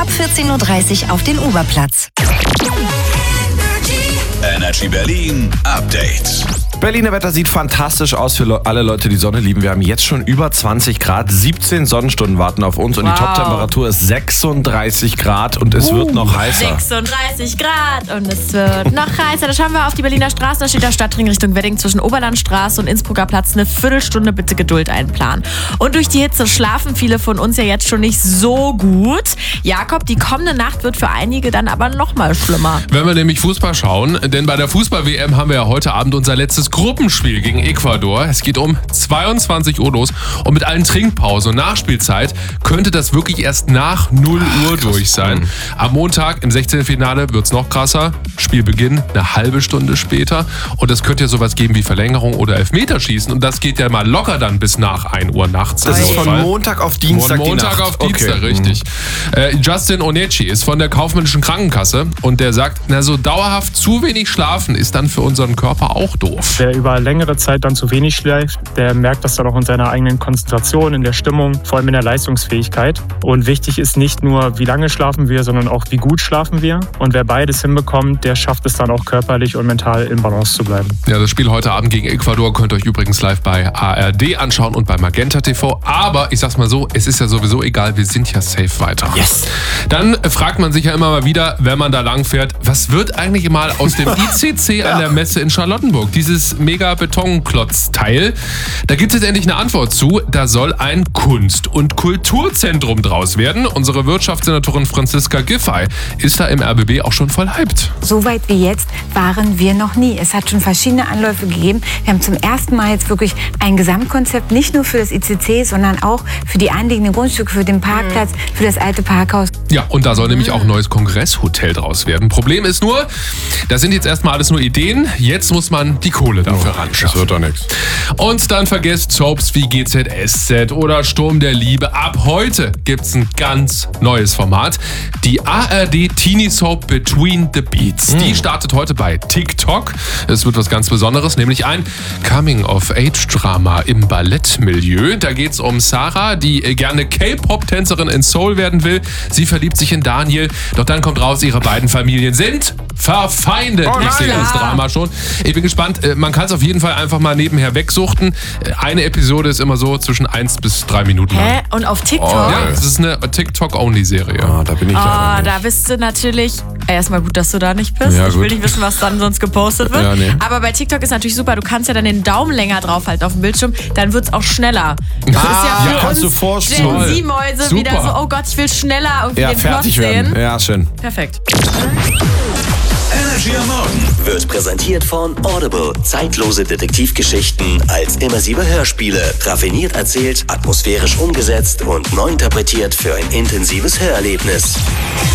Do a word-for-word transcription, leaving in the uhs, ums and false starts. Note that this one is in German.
ab vierzehn Uhr dreißig auf den Uberplatz. Energy Berlin Update. Berliner Wetter sieht fantastisch aus für alle Leute, die Sonne lieben. Wir haben jetzt schon über zwanzig Grad, siebzehn Sonnenstunden warten auf uns und wow. Die Top-Temperatur ist sechsunddreißig Grad und es uh, wird noch heißer. sechsunddreißig Grad und es wird noch heißer. Da schauen wir auf die Berliner Straßen, da steht der Stadtring Richtung Wedding zwischen Oberlandstraße und Innsbrucker Platz. Eine Viertelstunde bitte Geduld einplanen. Und durch die Hitze schlafen viele von uns ja jetzt schon nicht so gut. Jakob, die kommende Nacht wird für einige dann aber noch mal schlimmer. Wenn wir nämlich Fußball schauen, denn bei der Fußball-W M haben wir ja heute Abend unser letztes Gruppenspiel gegen Ecuador. Es geht um zweiundzwanzig Uhr los und mit allen Trinkpausen und Nachspielzeit könnte das wirklich erst nach null Uhr durch sein. Am Montag im Sechzehntelfinale wird es noch krasser. Spielbeginn eine halbe Stunde später und es könnte ja sowas geben wie Verlängerung oder Elfmeterschießen und das geht ja mal locker dann bis nach ein Uhr nachts. Das ist von Montag auf Dienstag Von Montag die Nacht. auf Dienstag, okay. Richtig. Mhm. Äh, Justin Oneci ist von der kaufmännischen Krankenkasse und der sagt, na so dauerhaft zu wenig schlafen ist dann für unseren Körper auch doof. Wer über längere Zeit dann zu wenig schläft, der merkt das dann auch in seiner eigenen Konzentration, in der Stimmung, vor allem in der Leistungsfähigkeit. Und wichtig ist nicht nur, wie lange schlafen wir, sondern auch, wie gut schlafen wir. Und wer beides hinbekommt, der schafft es dann auch körperlich und mental in Balance zu bleiben. Ja, das Spiel heute Abend gegen Ecuador könnt ihr euch übrigens live bei A R D anschauen und bei Magenta T V. Aber ich sag's mal so, es ist ja sowieso egal, wir sind ja safe weiter. Yes. Dann fragt man sich ja immer mal wieder, wenn man da lang fährt, was wird eigentlich mal aus dem I C C an der Messe in Charlottenburg? Dieses mega Betonklotzteil. Da gibt es jetzt endlich eine Antwort zu. Da soll ein Kunst- und Kulturzentrum draus werden. Unsere Wirtschaftssenatorin Franziska Giffey ist da im R B B auch schon voll hyped. So weit wie jetzt waren wir noch nie. Es hat schon verschiedene Anläufe gegeben. Wir haben zum ersten Mal jetzt wirklich ein Gesamtkonzept, nicht nur für das I C C, sondern auch für die anliegenden Grundstücke, für den Parkplatz, für das alte Parkhaus. Ja, und da soll nämlich auch ein neues Kongresshotel draus werden. Problem ist nur, das sind jetzt erstmal alles nur Ideen. Jetzt muss man die Kohle dafür oh, ranschaffen. Das wird doch nichts. Und dann vergesst Soaps wie G Z S Z oder Sturm der Liebe. Ab heute gibt's ein ganz neues Format. Die A R D Teenie Soap Between the Beats. Mhm. Die startet heute bei TikTok. Es wird was ganz Besonderes, nämlich ein Coming-of-Age-Drama im Ballettmilieu. Da geht's um Sarah, die gerne K-Pop-Tänzerin in Seoul werden will. Sie verliebt sich in Daniel. Doch dann kommt raus, ihre beiden Familien sind verfeindet. Oh, ich sehe das Drama schon. Ich bin gespannt. Man kann es auf jeden Fall einfach mal nebenher wegsuchten. Eine Episode ist immer so zwischen eins bis drei Minuten lang. Hä? Und auf TikTok? Oh, ja, das ist eine TikTok-Only-Serie. Ah, da bin ich oh, leider nicht. Da bist du natürlich... Erstmal gut, dass du da nicht bist. Ja, ich will gut. nicht wissen, was dann sonst gepostet wird. Ja, nee. Aber bei TikTok ist natürlich super. Du kannst ja dann den Daumen länger draufhalten auf dem Bildschirm. Dann wird es auch schneller. Das Ah, ist ja für ja, kannst uns du vorstellen. Gen Z-Mäuse Super. wieder so, oh Gott, ich will schneller irgendwie Ja, den Plot fertig sehen. werden. Ja, schön. Perfekt. Energy am Morgen Wird präsentiert von Audible. Zeitlose Detektivgeschichten als immersive Hörspiele. Raffiniert erzählt, atmosphärisch umgesetzt und neu interpretiert für ein intensives Hörerlebnis.